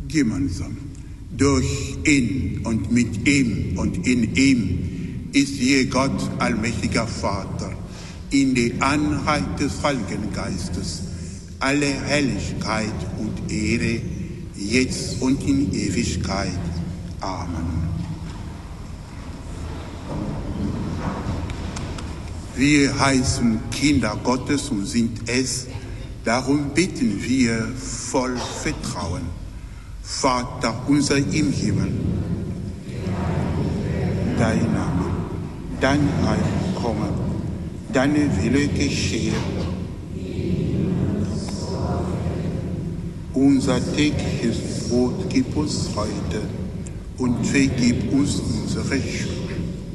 gemeinsam. Durch ihn und mit ihm und in ihm ist je Gott, allmächtiger Vater, in die Einheit des Heiligen Geistes, alle Herrlichkeit und Ehre, jetzt und in Ewigkeit. Amen. Wir heißen Kinder Gottes und sind es, darum bitten wir voll Vertrauen. Vater unser im Himmel, dein Name, dein Reich komme, deine Wille geschehe. Unser tägliches Brot gib uns heute und vergib uns unsere Schuld,